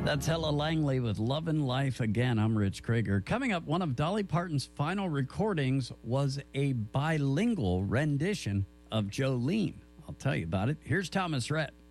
That's Ella Langley with Love and Life Again. I'm Rich Krager. Coming up, one of Dolly Parton's final recordings was a bilingual rendition of Jolene. I'll tell you about it. Here's Thomas Rhett.